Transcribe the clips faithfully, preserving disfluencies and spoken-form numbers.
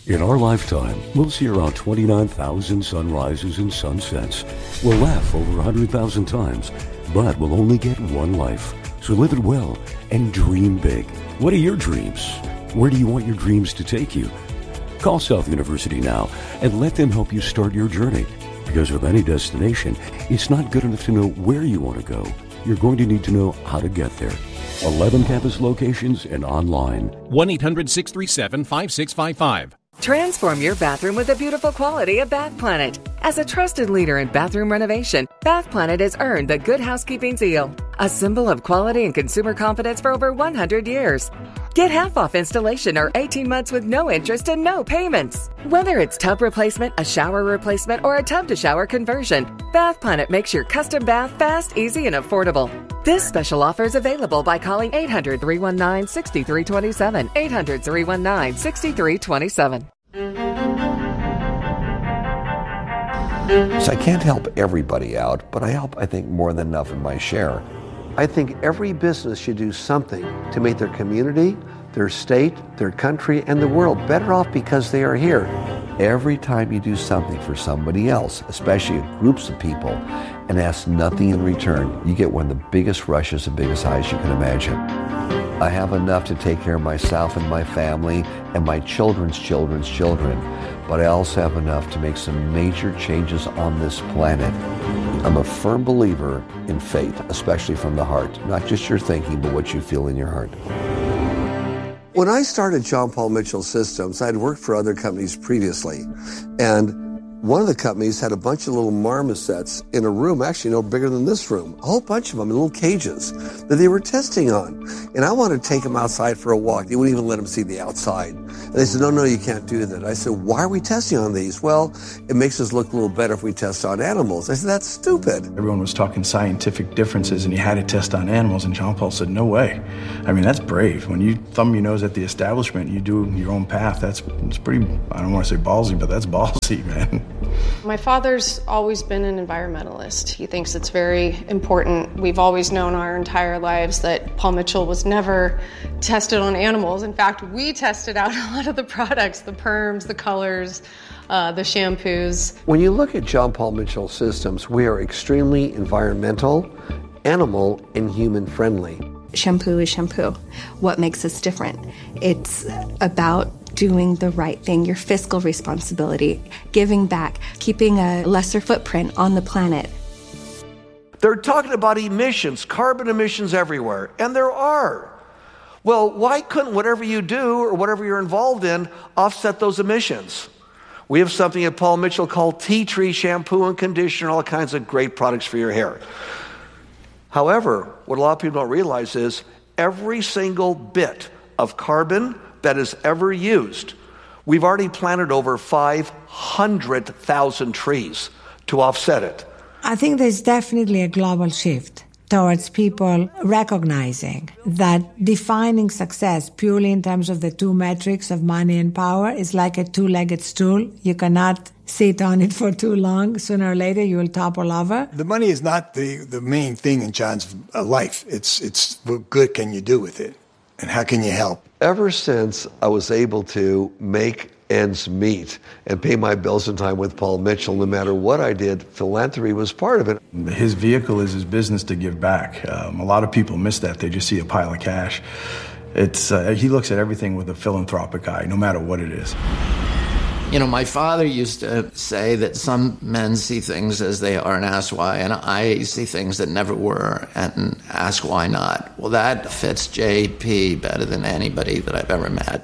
In our lifetime, we'll see around twenty-nine thousand sunrises and sunsets. We'll laugh over one hundred thousand times, but we'll only get one life. So live it well and dream big. What are your dreams? Where do you want your dreams to take you? Call South University now and let them help you start your journey. Because with any destination, it's not good enough to know where you want to go. You're going to need to know how to get there. eleven campus locations and online. one eight hundred six three seven five six five five. Transform your bathroom with the beautiful quality of Bath Planet. As a trusted leader in bathroom renovation, Bath Planet has earned the Good Housekeeping seal, a symbol of quality and consumer confidence for over one hundred years. Get half off installation or eighteen months with no interest and no payments. Whether it's tub replacement, a shower replacement, or a tub-to-shower conversion, Bath Planet makes your custom bath fast, easy, and affordable. This special offer is available by calling eight hundred, three one nine, six three two seven, eight hundred, three one nine, six three two seven. So I can't help everybody out, but I help, I think, more than enough in my share. I think every business should do something to make their community, their state, their country, and the world better off because they are here. Every time you do something for somebody else, especially groups of people, and ask nothing in return, you get one of the biggest rushes and biggest highs you can imagine. I have enough to take care of myself and my family and my children's children's children, but I also have enough to make some major changes on this planet. I'm a firm believer in faith, especially from the heart, not just your thinking, but what you feel in your heart. When I started John Paul Mitchell Systems, I had worked for other companies previously, and one of the companies had a bunch of little marmosets in a room, actually no bigger than this room, a whole bunch of them in little cages that they were testing on. And I wanted to take them outside for a walk. They wouldn't even let them see the outside. And they said, no, no, you can't do that. I said, why are we testing on these? Well, it makes us look a little better if we test on animals. I said, that's stupid. Everyone was talking scientific differences and you had to test on animals, and John Paul said, no way. I mean, that's brave. When you thumb your nose at the establishment, you do your own path. That's it's pretty, I don't want to say ballsy, but that's ballsy, man. My father's always been an environmentalist. He thinks it's very important. We've always known our entire lives that Paul Mitchell was never tested on animals. In fact, we tested out a lot of the products, the perms, the colors, uh, the shampoos. When you look at John Paul Mitchell Systems, we are extremely environmental, animal, and human friendly. Shampoo is shampoo. What makes us different? It's about doing the right thing, your fiscal responsibility, giving back, keeping a lesser footprint on the planet. They're talking about emissions, carbon emissions everywhere, and there are. Well, why couldn't whatever you do or whatever you're involved in offset those emissions? We have something at Paul Mitchell called Tea Tree Shampoo and Conditioner, all kinds of great products for your hair. However, what a lot of people don't realize is every single bit of carbon that is ever used, we've already planted over five hundred thousand trees to offset it. I think there's definitely a global shift towards people recognizing that defining success purely in terms of the two metrics of money and power is like a two-legged stool. You cannot sit on it for too long. Sooner or later, you will topple over. The money is not the, the main thing in John's uh, life. It's, it's what good can you do with it, and how can you help? Ever since I was able to make ends meet and pay my bills in time with Paul Mitchell, no matter what I did, philanthropy was part of it. His vehicle is his business to give back. Um, a lot of people miss that. They just see a pile of cash. It's uh, he looks at everything with a philanthropic eye, no matter what it is. You know, my father used to say that some men see things as they are and ask why, and I see things that never were and ask why not. Well, that fits J P better than anybody that I've ever met.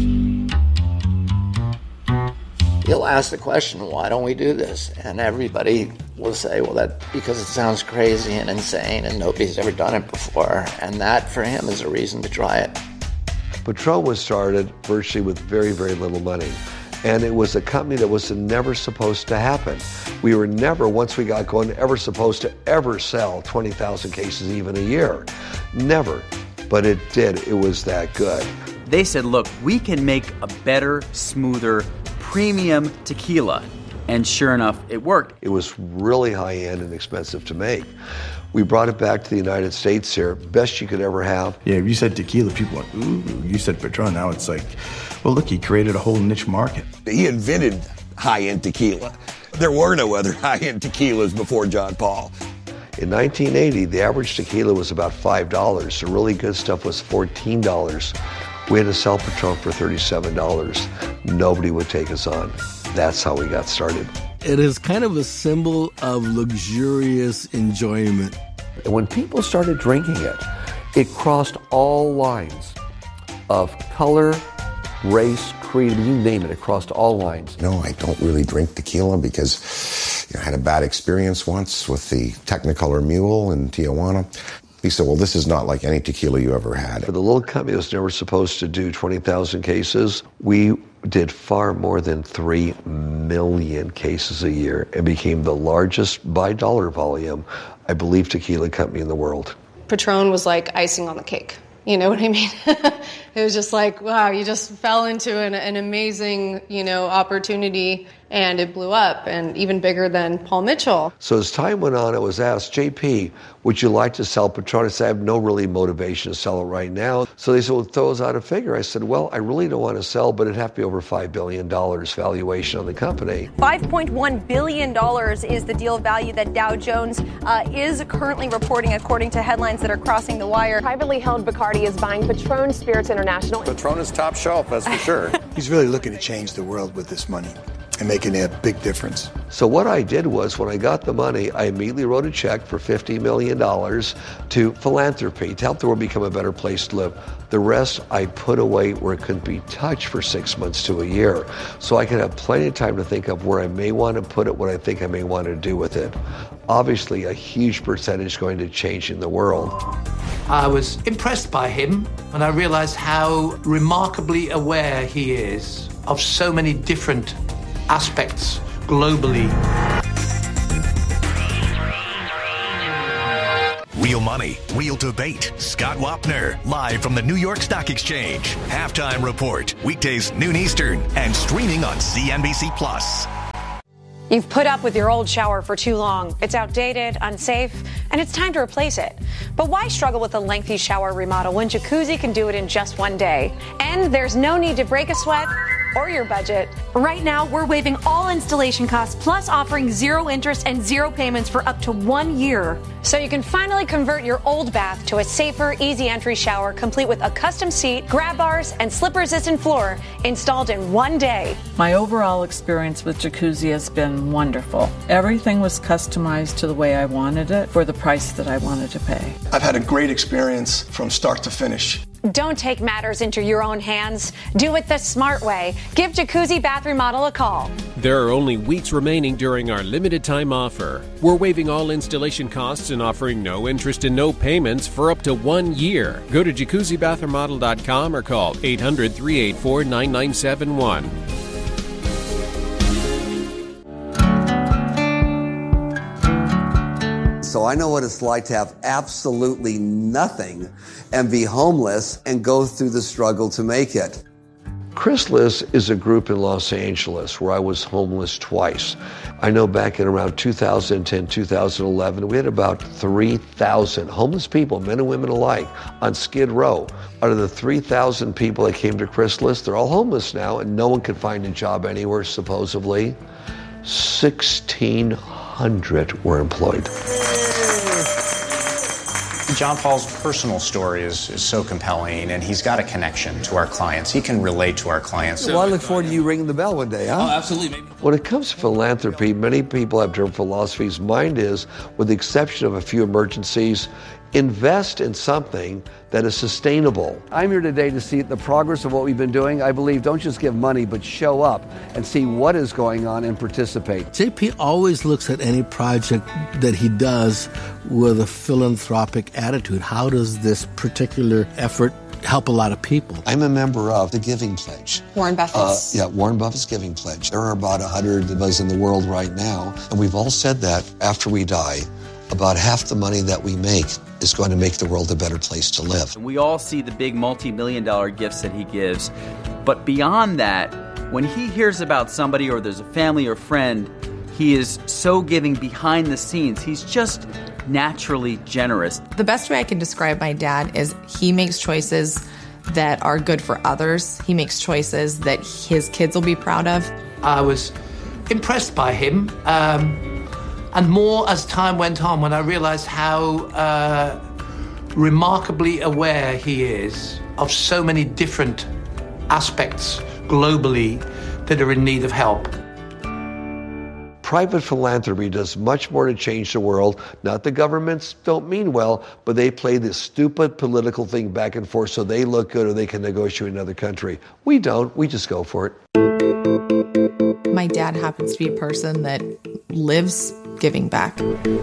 He'll ask the question, why don't we do this? And everybody will say, well, that because it sounds crazy and insane and nobody's ever done it before. And that, for him, is a reason to try it. Patron was started virtually with very, very little money. And it was a company that was never supposed to happen. We were never, once we got going, ever supposed to ever sell twenty thousand cases even a year. Never. But it did. It was that good. They said, look, we can make a better, smoother, premium tequila. And sure enough, it worked. It was really high-end and expensive to make. We brought it back to the United States here, best you could ever have. Yeah, if you said tequila, people were like, ooh. You said Patron, now it's like, well, look, he created a whole niche market. He invented high-end tequila. There were no other high-end tequilas before John Paul. In nineteen eighty, the average tequila was about five dollars. The really good stuff was fourteen dollars. We had to sell Patron for thirty-seven dollars. Nobody would take us on. That's how we got started. It is kind of a symbol of luxurious enjoyment. And when people started drinking it, it crossed all lines of color, race, creed, you name it, it crossed all lines. No, I don't really drink tequila because you know, I had a bad experience once with the Technicolor Mule in Tijuana. He said, well, this is not like any tequila you ever had. For the little company that was never supposed to do twenty thousand cases, we did far more than three million cases a year and became the largest by dollar volume, I believe, tequila company in the world. Patron was like icing on the cake. You know what I mean? It was just like, wow, you just fell into an, an amazing, you know, opportunity, and it blew up, and even bigger than Paul Mitchell. So as time went on, I was asked, J P, would you like to sell Patron? I said, I have no really motivation to sell it right now. So they said, well, throw us out a figure. I said, well, I really don't want to sell, but it'd have to be over five billion dollars valuation on the company. five point one billion dollars is the deal value that Dow Jones uh, is currently reporting, according to headlines that are crossing the wire. Privately held Bacardi is buying Patron Spirits International. Patron is top shelf, that's for sure. He's really looking to change the world with this money and making a big difference. So what I did was, when I got the money, I immediately wrote a check for fifty million dollars to philanthropy, to help the world become a better place to live. The rest I put away where it couldn't be touched for six months to a year. So I could have plenty of time to think of where I may want to put it, what I think I may want to do with it. Obviously, a huge percentage going to changing the world. I was impressed by him, and I realized how remarkably aware he is of so many different aspects globally. Real Money, Real Debate. Scott Wapner, live from the New York Stock Exchange. Halftime Report, weekdays noon Eastern, and streaming on C N B C Plus. You've put up with your old shower for too long. It's outdated, unsafe, and it's time to replace it. But why struggle with a lengthy shower remodel when Jacuzzi can do it in just one day? And there's no need to break a sweat or your budget. Right now, we're waiving all installation costs, plus offering zero interest and zero payments for up to one year. So you can finally convert your old bath to a safer, easy entry shower, complete with a custom seat, grab bars, and slip-resistant floor installed in one day. My overall experience with Jacuzzi has been wonderful. Everything was customized to the way I wanted it for the price that I wanted to pay. I've had a great experience from start to finish. Don't take matters into your own hands. Do it the smart way. Give Jacuzzi Bath Remodel a call. There are only weeks remaining during our limited time offer. We're waiving all installation costs and offering no interest and no payments for up to one year. Go to jacuzzi bath remodel dot com or call eight hundred, three eight four, nine nine seven one. So I know what it's like to have absolutely nothing and be homeless and go through the struggle to make it. Chrysalis is a group in Los Angeles where I was homeless twice. I know back in around two thousand ten, two thousand eleven, we had about three thousand homeless people, men and women alike, on Skid Row. Out of the three thousand people that came to Chrysalis, they're all homeless now, and no one could find a job anywhere, supposedly. sixteen hundred were employed. John Paul's personal story is, is so compelling, and he's got a connection to our clients. He can relate to our clients. Well, I look forward to you ringing the bell one day, huh? Oh, absolutely. When it comes to philanthropy, many people have different philosophies. Mine is, with the exception of a few emergencies, invest in something that is sustainable. I'm here today to see the progress of what we've been doing. I believe don't just give money, but show up and see what is going on and participate. J P always looks at any project that he does with a philanthropic attitude. How does this particular effort help a lot of people? I'm a member of the Giving Pledge. Warren Buffett's. Uh, yeah, Warren Buffett's Giving Pledge. There are about one hundred of us in the world right now, and we've all said that after we die, about half the money that we make is going to make the world a better place to live. We all see the big multi-million dollar gifts that he gives, but beyond that, when he hears about somebody or there's a family or friend, he is so giving behind the scenes. He's just naturally generous. The best way I can describe my dad is he makes choices that are good for others. He makes choices that his kids will be proud of. I was impressed by him, um, and more as time went on when I realized how uh, remarkably aware he is of so many different aspects globally that are in need of help. Private philanthropy does much more to change the world. Not the governments don't mean well, but they play this stupid political thing back and forth so they look good or they can negotiate with another country. We don't. We just go for it. My dad happens to be a person that lives giving back.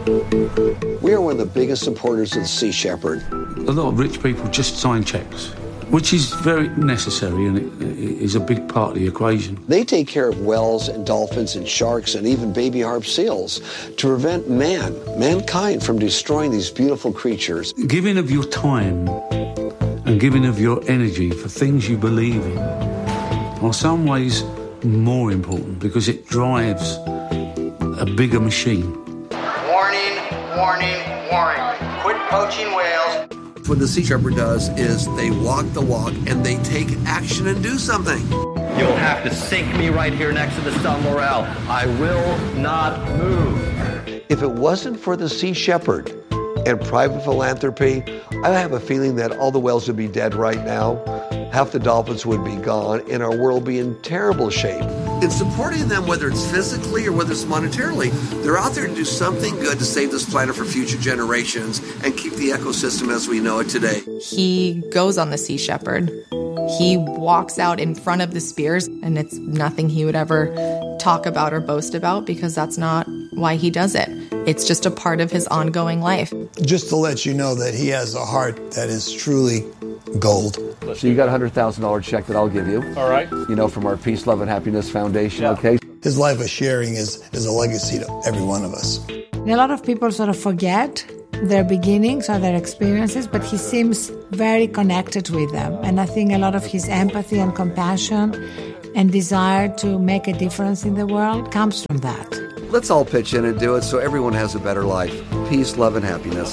We are one of the biggest supporters of the Sea Shepherd. A lot of rich people just sign checks, which is very necessary and it is a big part of the equation. They take care of whales and dolphins and sharks and even baby harp seals to prevent man, mankind, from destroying these beautiful creatures. Giving of your time and giving of your energy for things you believe in are some ways more important because it drives a bigger machine. Warning, warning, warning. Quit poaching whales. What the Sea Shepherd does is they walk the walk and they take action and do something. You'll have to sink me right here next to the San Laurel. I will not move. If it wasn't for the Sea Shepherd and private philanthropy, I have a feeling that all the whales would be dead right now. Half the dolphins would be gone and our world would be in terrible shape. In supporting them, whether it's physically or whether it's monetarily, they're out there to do something good to save this planet for future generations and keep the ecosystem as we know it today. He goes on the Sea Shepherd. He walks out in front of the spears, and it's nothing he would ever talk about or boast about because that's not why he does it. It's just a part of his ongoing life. Just to let you know that he has a heart that is truly gold. So you got a one hundred thousand dollars check that I'll give you. All right. You know, from our Peace, Love, and Happiness Foundation, yeah. Okay? His life of sharing is, is a legacy to every one of us. A lot of people sort of forget their beginnings or their experiences, but he seems very connected with them. And I think a lot of his empathy and compassion and desire to make a difference in the world comes from that. Let's all pitch in and do it so everyone has a better life. Peace, love, and happiness.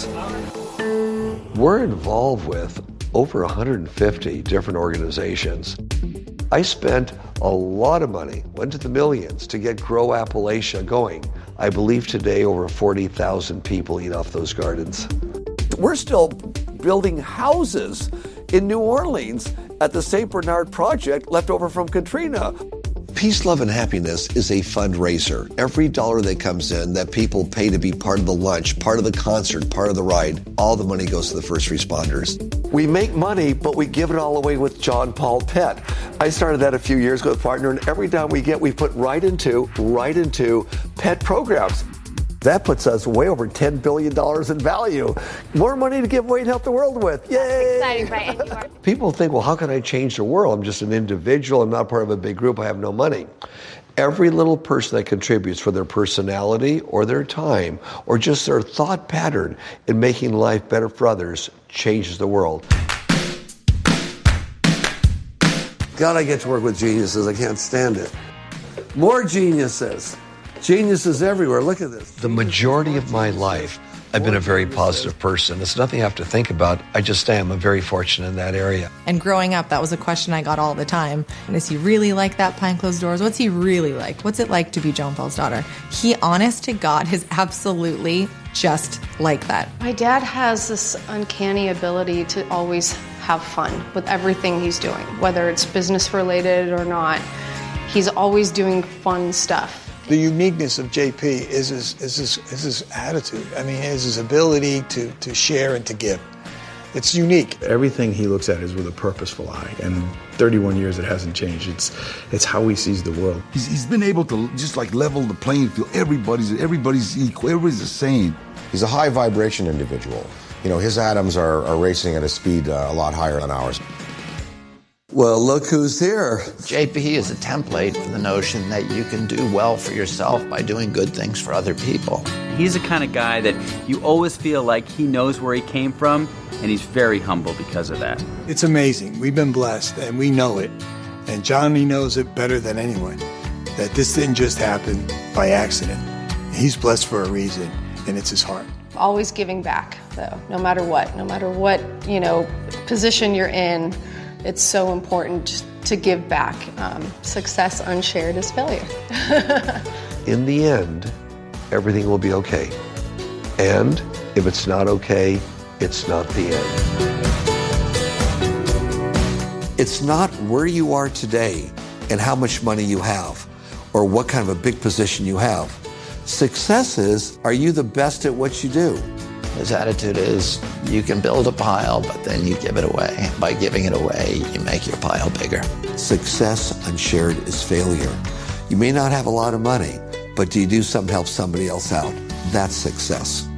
We're involved with over one hundred fifty different organizations. I spent a lot of money, went to the millions, to get Grow Appalachia going. I believe today over forty thousand people eat off those gardens. We're still building houses in New Orleans at the Saint Bernard Project left over from Katrina. Peace, Love, and Happiness is a fundraiser. Every dollar that comes in that people pay to be part of the lunch, part of the concert, part of the ride, all the money goes to the first responders. We make money, but we give it all away with John Paul Pet. I started that a few years ago with a partner, and every dime we get, we put right into, right into pet programs. That puts us way over ten billion dollars in value. More money to give away and help the world with. Yay! That's exciting, right? People think, well, how can I change the world? I'm just an individual. I'm not part of a big group. I have no money. Every little person that contributes for their personality or their time or just their thought pattern in making life better for others changes the world. God, I get to work with geniuses. I can't stand it. More geniuses. Geniuses everywhere. Look at this. The majority of my life, I've been a very positive person. It's nothing I have to think about. I just am. I'm very fortunate in that area. And growing up, that was a question I got all the time. And is he really like that behind closed doors? What's he really like? What's it like to be Joan Paul's daughter? He, honest to God, is absolutely just like that. My dad has this uncanny ability to always have fun with everything he's doing, whether it's business related or not. He's always doing fun stuff. The uniqueness of J P is his, is his, is his attitude. I mean, is his ability to, to share and to give. It's unique. Everything he looks at is with a purposeful eye, and thirty-one years it hasn't changed. It's it's how he sees the world. He's, he's been able to just like level the playing field. Everybody's everybody's equal. Everybody's the same. He's a high vibration individual. You know, his atoms are, are racing at a speed uh, a lot higher than ours. Well, look who's here. J P is a template for the notion that you can do well for yourself by doing good things for other people. He's the kind of guy that you always feel like he knows where he came from, and he's very humble because of that. It's amazing. We've been blessed, and we know it. And Johnny knows it better than anyone, that this didn't just happen by accident. He's blessed for a reason, and it's his heart. Always giving back, though, no matter what. No matter what, you know, position you're in, it's so important to give back. Um, success unshared is failure. In the end, everything will be okay. And if it's not okay, it's not the end. It's not where you are today and how much money you have or what kind of a big position you have. Success is, are you the best at what you do? His attitude is, you can build a pile, but then you give it away. By giving it away, you make your pile bigger. Success unshared is failure. You may not have a lot of money, but do you do something to help somebody else out? That's success.